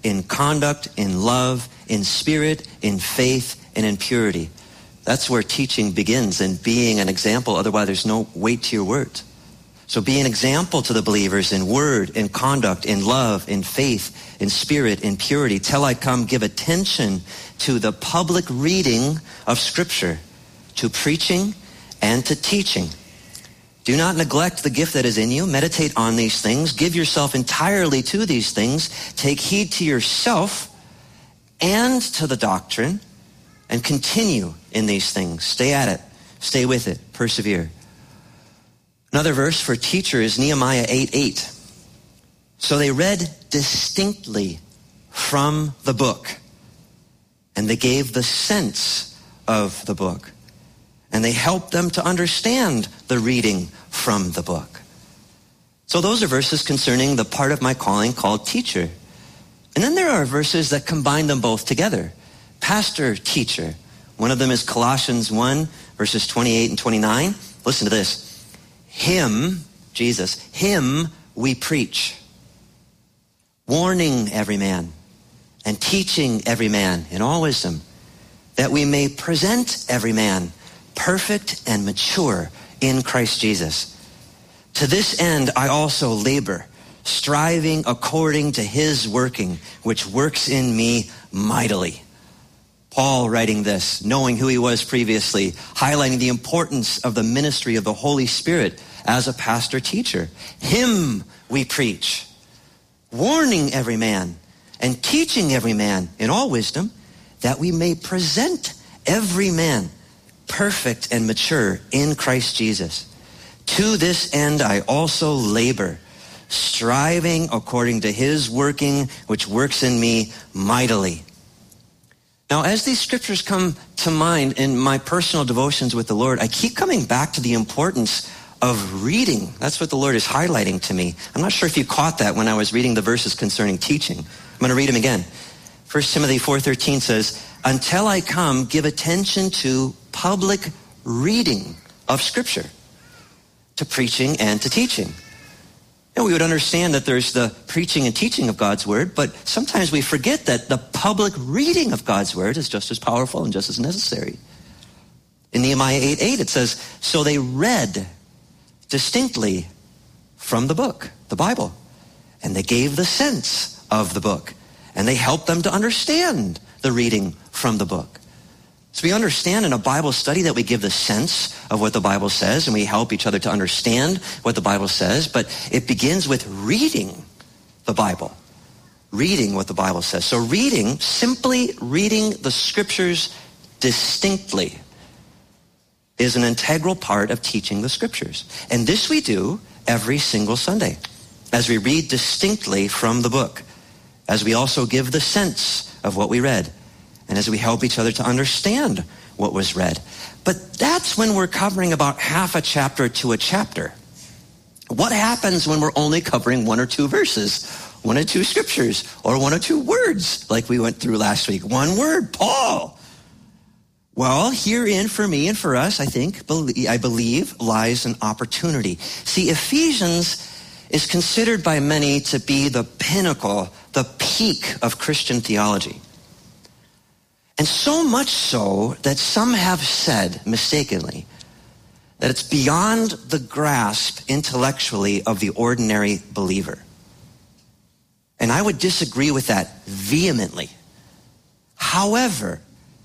in conduct, in love, in spirit, in faith, and in purity. That's where teaching begins, and being an example. Otherwise, there's no weight to your words. So be an example to the believers in word, in conduct, in love, in faith, in spirit, in purity. Till I come, give attention to the public reading of Scripture, to preaching and to teaching. Do not neglect the gift that is in you. Meditate on these things. Give yourself entirely to these things. Take heed to yourself and to the doctrine, and continue in these things. Stay at it. Stay with it. Persevere. Another verse for teacher is Nehemiah 8:8. So they read distinctly from the book, and they gave the sense of the book, and they helped them to understand the reading from the book. So those are verses concerning the part of my calling called teacher. And then there are verses that combine them both together. Pastor, teacher. One of them is Colossians 1, verses 28 and 29. Listen to this. Him, Jesus, him we preach, warning every man and teaching every man in all wisdom, that we may present every man perfect and mature in Christ Jesus. To this end I also labor, striving according to his working, which works in me mightily. Paul writing this, knowing who he was previously, highlighting the importance of the ministry of the Holy Spirit as a pastor teacher. Him we preach, warning every man and teaching every man in all wisdom, that we may present every man perfect and mature in Christ Jesus. To this end I also labor, striving according to his working, which works in me mightily. Now, as these scriptures come to mind in my personal devotions with the Lord, I keep coming back to the importance of reading. That's what the Lord is highlighting to me. I'm not sure if you caught that when I was reading the verses concerning teaching. I'm going to read them again. 1 Timothy 4:13 says, until I come, give attention to public reading of Scripture, to preaching and to teaching. And we would understand that there's the preaching and teaching of God's word, but sometimes we forget that the public reading of God's word is just as powerful and just as necessary. In Nehemiah 8:8 it says, so they read distinctly from the book, the Bible, and they gave the sense of the book, and they helped them to understand the reading from the book. So we understand in a Bible study that we give the sense of what the Bible says, and we help each other to understand what the Bible says, but it begins with reading the Bible, reading what the Bible says. So reading, simply reading the scriptures distinctly, is an integral part of teaching the scriptures. And this we do every single Sunday, as we read distinctly from the book, as we also give the sense of what we read, and as we help each other to understand what was read. But that's when we're covering about half a chapter to a chapter. What happens when we're only covering one or two verses, one or two scriptures, or one or two words, like we went through last week? One word, Paul. Well, herein for me and for us, I believe, lies an opportunity. See, Ephesians is considered by many to be the pinnacle, the peak of Christian theology. And so much so that some have said, mistakenly, that it's beyond the grasp intellectually of the ordinary believer. And I would disagree with that vehemently. However,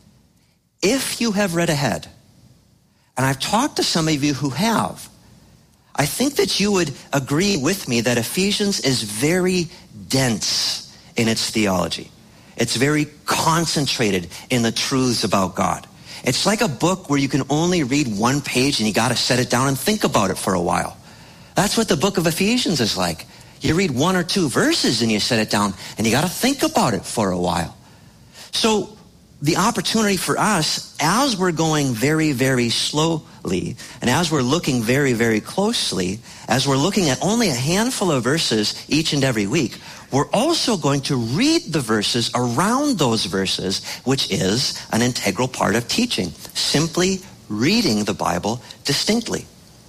if you have read ahead, and I've talked to some of you who have, I think that you would agree with me that Ephesians is very dense in its theology. It's very concentrated in the truths about God. It's like a book where you can only read one page and you got to set it down and think about it for a while. That's what the book of Ephesians is like. You read one or two verses and you set it down and you got to think about it for a while. So the opportunity for us, as we're going very, very slowly, and as we're looking very, very closely, as we're looking at only a handful of verses each and every week, we're also going to read the verses around those verses, which is an integral part of teaching, simply reading the Bible distinctly.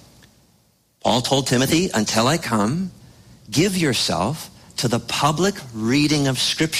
Paul told Timothy, until I come, give yourself to the public reading of Scripture.